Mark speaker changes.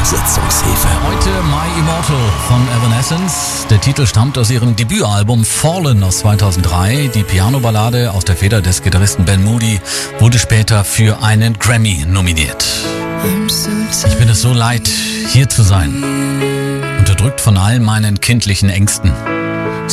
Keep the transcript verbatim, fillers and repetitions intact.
Speaker 1: Absetzungshilfe.
Speaker 2: Heute My Immortal von Evanescence. Der Titel stammt aus ihrem Debütalbum Fallen aus zweitausenddrei. Die Piano-Ballade aus der Feder des Gitarristen Ben Moody wurde später für einen Grammy nominiert. Ich bin es so leid, hier zu sein. Unterdrückt von all meinen kindlichen Ängsten.